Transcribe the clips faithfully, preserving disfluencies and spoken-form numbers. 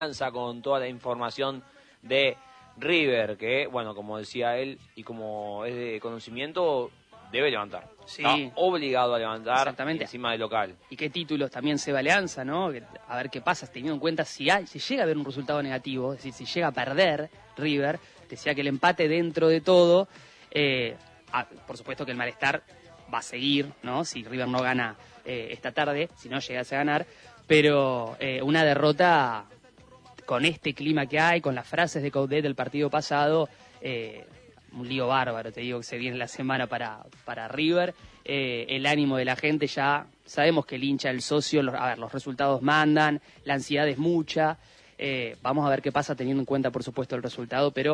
con toda la información de River, que, bueno, como decía él, y como es de conocimiento, debe levantar. Sí. Está obligado a levantar. Exactamente. Encima del local. Y qué títulos también se va Alianza, ¿no? A ver qué pasa, teniendo en cuenta si, hay, si llega a haber un resultado negativo, es decir, si llega a perder River, decía que el empate dentro de todo, eh, ah, por supuesto que el malestar va a seguir, ¿no? Si River no gana eh, esta tarde, si no llegase a ganar, pero eh, una derrota con este clima que hay, con las frases de Coudet del partido pasado, eh, un lío bárbaro, te digo, que se viene la semana para, para River. Eh, el ánimo de la gente ya, sabemos que el hincha, el socio, los, a ver, los resultados mandan, la ansiedad es mucha. Eh, vamos a ver qué pasa teniendo en cuenta, por supuesto, el resultado, pero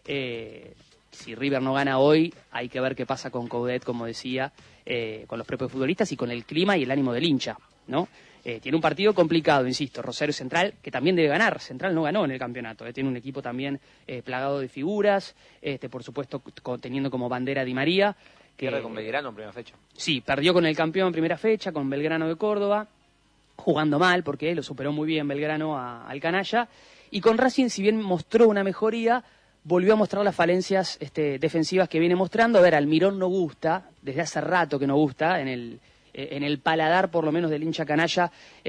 eh, si River no gana hoy, hay que ver qué pasa con Coudet, como decía, eh, con los propios futbolistas y con el clima y el ánimo del hincha, ¿no? Eh, tiene un partido complicado, insisto, Rosario Central, que también debe ganar. Central no ganó en el campeonato, eh, tiene un equipo también eh, plagado de figuras, este, por supuesto con, teniendo como bandera Di María. Que, pierde con Belgrano en primera fecha. Sí, perdió con el campeón en primera fecha, con Belgrano de Córdoba, jugando mal, porque lo superó muy bien Belgrano a, al canalla, y con Racing, si bien mostró una mejoría, volvió a mostrar las falencias este, defensivas que viene mostrando. A ver, Almirón no gusta, desde hace rato que no gusta, en el... en el paladar por lo menos del hincha canalla,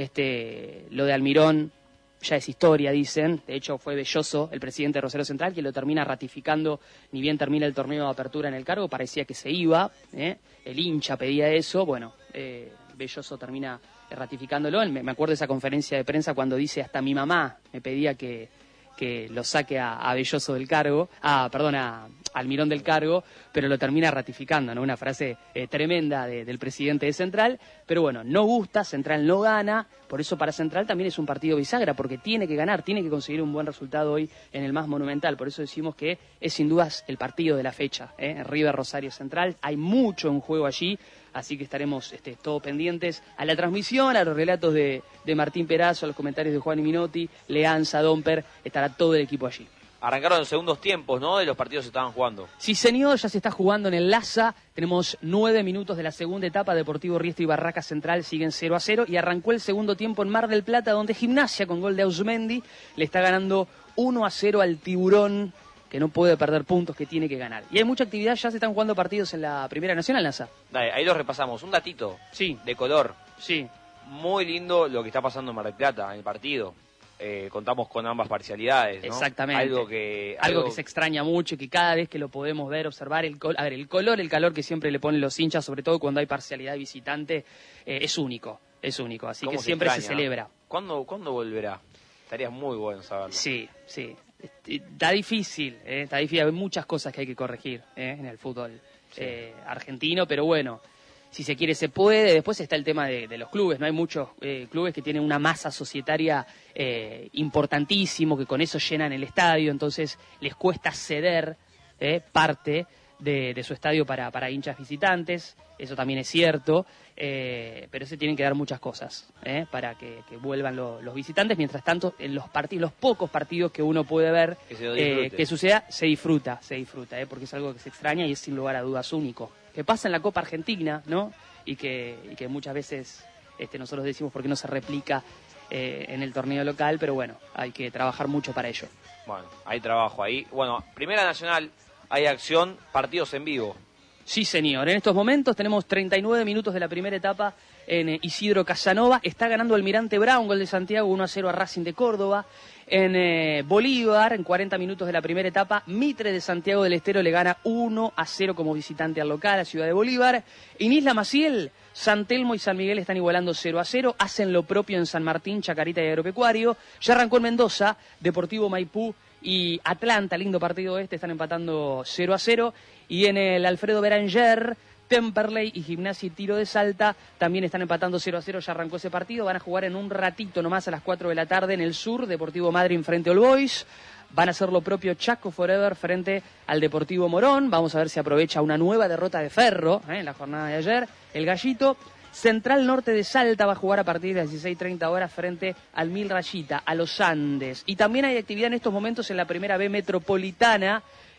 este, lo de Almirón ya es historia, dicen. De hecho fue Belloso, el presidente de Rosario Central, quien lo termina ratificando, ni bien termina el torneo de apertura en el cargo, parecía que se iba, ¿eh? El hincha pedía eso, bueno, eh, Belloso termina ratificándolo. Me, me acuerdo de esa conferencia de prensa cuando dice, hasta mi mamá me pedía que, que lo saque a, a Belloso del cargo, ah, perdón, a Almirón del cargo, pero lo termina ratificando, ¿no? Una frase eh, tremenda de, del presidente de Central, pero bueno, no gusta, Central no gana, por eso para Central también es un partido bisagra, porque tiene que ganar, tiene que conseguir un buen resultado hoy en el más monumental, por eso decimos que es sin dudas el partido de la fecha, ¿eh? River Rosario Central, hay mucho en juego allí, así que estaremos este, todos pendientes a la transmisión, a los relatos de, de Martín Perazo, a los comentarios de Juan y Minotti, Leanza, Domper, estará todo el equipo allí. Arrancaron los segundos tiempos, ¿no? De los partidos que estaban jugando. Sí, señor, ya se está jugando en el Laza. Tenemos nueve minutos de la segunda etapa. Deportivo Riestra y Barraca Central siguen cero a cero. Y arrancó el segundo tiempo en Mar del Plata, donde Gimnasia, con gol de Ausmendi, le está ganando uno a cero al Tiburón, que no puede perder puntos, que tiene que ganar. Y hay mucha actividad, ya se están jugando partidos en la Primera Nacional, Laza. Dale, ahí los repasamos. Un datito. Sí. De color. Sí. Muy lindo lo que está pasando en Mar del Plata, en el partido. Eh, contamos con ambas parcialidades, ¿no? Exactamente. Algo que algo... algo que se extraña mucho y que cada vez que lo podemos ver, observar, el, col... a ver, el color, el calor que siempre le ponen los hinchas, sobre todo cuando hay parcialidad visitante, eh, es único, es único, así que se siempre extraña, se celebra. ¿Cuándo, ¿Cuándo volverá? Estaría muy bueno saberlo. Sí, sí. Está difícil, ¿eh? Está difícil, hay muchas cosas que hay que corregir ¿eh? en el fútbol sí. eh, argentino, pero bueno, si se quiere se puede. Después está el tema de, de los clubes, no hay muchos eh, clubes que tienen una masa societaria eh, importantísimo, que con eso llenan el estadio, entonces les cuesta ceder eh, parte de, de su estadio para, para hinchas visitantes, eso también es cierto, eh, pero se tienen que dar muchas cosas eh, para que, que vuelvan lo, los visitantes. Mientras tanto, en los partidos, los pocos partidos que uno puede ver que, se eh, que suceda, se disfruta, se disfruta, eh, porque es algo que se extraña y es sin lugar a dudas único. Que pasa en la Copa Argentina, ¿no? Y que, y que muchas veces este, nosotros decimos por qué no se replica eh, en el torneo local, pero bueno, hay que trabajar mucho para ello. Bueno, hay trabajo ahí. Bueno, Primera Nacional, hay acción, partidos en vivo. Sí, señor. En estos momentos tenemos treinta y nueve minutos de la primera etapa en eh, Isidro Casanova. Está ganando Almirante Brown, gol de Santiago, uno a cero a Racing de Córdoba. En eh, Bolívar, en cuarenta minutos de la primera etapa, Mitre de Santiago del Estero le gana uno a cero como visitante al local, a Ciudad de Bolívar. En Isla Maciel, San Telmo y San Miguel están igualando cero a cero. Hacen lo propio en San Martín, Chacarita y Agropecuario. Ya arrancó en Mendoza, Deportivo Maipú y Atlanta, lindo partido este, están empatando cero a cero. Y en el Alfredo Beranger, Temperley y Gimnasia y Tiro de Salta también están empatando cero a cero, ya arrancó ese partido. Van a jugar en un ratito nomás a las cuatro de la tarde en el sur, Deportivo Madryn frente a All Boys. Van a hacer lo propio Chaco Forever frente al Deportivo Morón. Vamos a ver si aprovecha una nueva derrota de Ferro ¿eh? en la jornada de ayer. El Gallito. Central Norte de Salta va a jugar a partir de las dieciséis treinta horas frente al Mil Rayita, a los Andes. Y también hay actividad en estos momentos en la primera B Metropolitana.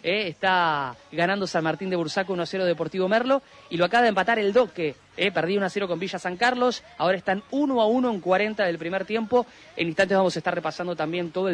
Eh, está ganando San Martín de Bursaco uno a cero Deportivo Merlo y lo acaba de empatar el Doque. Eh, perdí uno a cero con Villa San Carlos. Ahora están uno a uno en cuarenta del primer tiempo. En instantes vamos a estar repasando también todo el